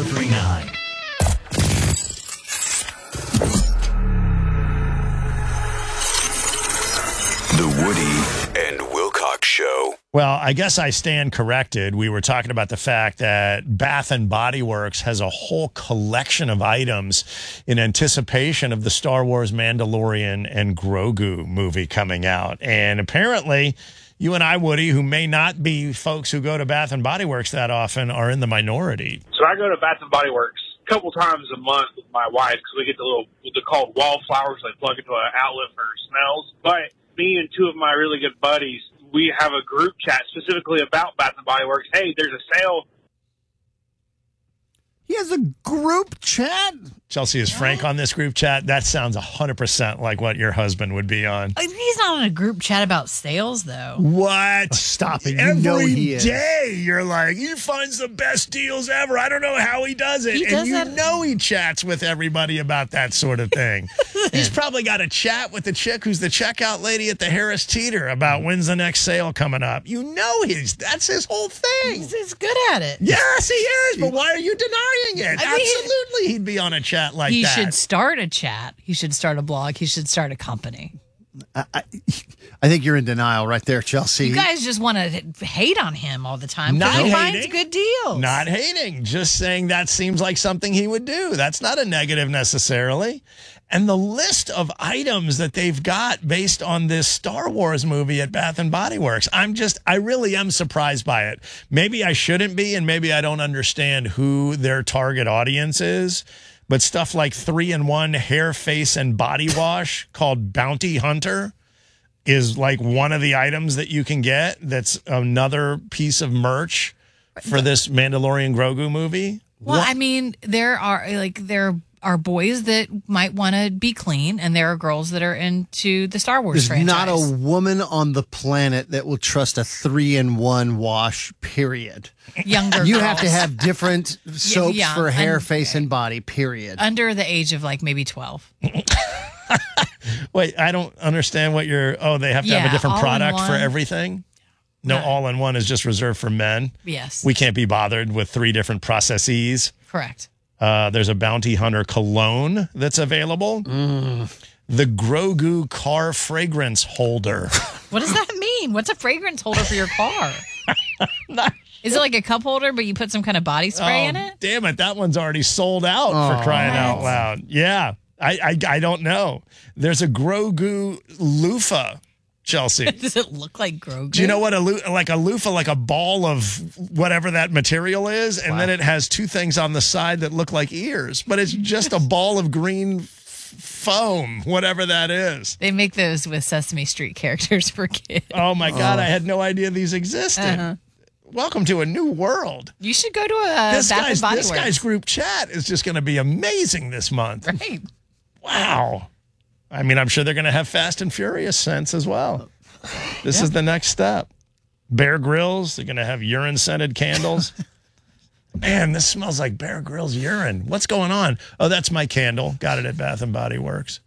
1039. The Woody and Wilcox Show. Well, I guess I stand corrected. We were talking about the fact that Bath and Body Works has a whole collection of items in anticipation of the Star Wars Mandalorian and Grogu movie coming out. And apparently, you and I, Woody, who may not be folks who go to Bath and Body Works that often, are in the minority. So I go to Bath and Body Works a couple times a month with my wife because we get the little, they're called wallflowers. They plug into an outlet for smells. But me and two of my really good buddies, we have a group chat specifically about Bath and Body Works. Hey, there's a sale. He has a group chat? Chelsea, is Frank on this group chat? That sounds 100% like what your husband would be on. He's not on a group chat about sales, though. What? Stop it. You Every know he is. day you're like, he finds the best deals ever. I don't know how he does it. He does that. Know he chats with everybody about that sort of thing. He's probably got a chat with the chick who's the checkout lady at the Harris Teeter about when's the next sale coming up. You know that's his whole thing. He's good at it. Yes, he is. But why are you denying it? I mean, Absolutely, he'd be on a chat like He that. should start a chat. He should start a blog. He should start a company. I think you're in denial right there, Chelsea. You guys just want to hate on him all the time Not because he finds hating. good deals. Not hating, just saying that seems like something he would do. That's not a negative necessarily. And the list of items that they've got based on this Star Wars movie at Bath and Body Works, I really am surprised by it. Maybe I shouldn't be, and maybe I don't understand who their target audience is. But stuff like 3-in-1 hair, face, and body wash called Bounty Hunter is like one of the items that you can get. That's another piece of merch for this Mandalorian Grogu movie. Well, I mean, there are boys that might want to be clean, and there are girls that are into the Star Wars There's franchise. not a woman on the planet that will trust a 3-in-1 wash, period. Younger You girls. have to have different soaps yeah, for hair, and- face, and body, period. under the age of like maybe 12. Wait, I don't understand what they have to have a Yeah, different product for all-in-one. everything? No, No. all-in-one is just reserved for men. Yes. We can't be bothered with 3 different processes. Correct. There's a Bounty Hunter cologne that's available. The Grogu car fragrance holder. What does that mean? What's a fragrance holder for your car? Is it like a cup holder, but you put some kind of body spray in it? Damn it, that one's already sold out for crying out loud. Yeah, I don't know. There's a Grogu loofah, Chelsea. Does it look like Grogu? Do you know what a loofah, like a ball of whatever that material is, and then it has 2 things on the side that look like ears, but it's just a ball of green foam, whatever that is. They make those with Sesame Street characters for kids. Oh my God, I had no idea these existed. Welcome to a new world. You should go to a Bath and Body This Works. guy's group chat is just going to be amazing this month. Right. Wow. I mean, I'm sure they're going to have Fast and Furious scents as well. This is the next step. Bear Grylls, they're going to have urine-scented candles. Man, this smells like Bear Grylls urine. What's going on? Oh, that's my candle. Got it at Bath and Body Works.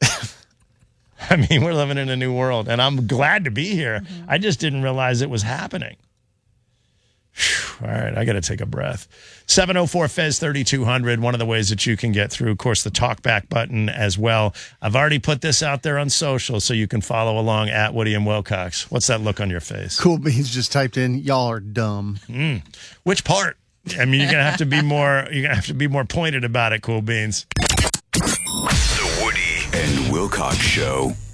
I mean, we're living in a new world, and I'm glad to be here. I just didn't realize it was happening. All right, I got to take a breath. 704-FEZ-3200, one of the ways that you can get through, of course, the talkback button as well. I've already put this out there on social, so you can follow along at Woody and Wilcox. What's that look on your face? Cool Beans just typed in, y'all are dumb. Which part? I mean, you're gonna have to be more. You're gonna have to be more pointed about it, Cool Beans. The Woody and Wilcox Show.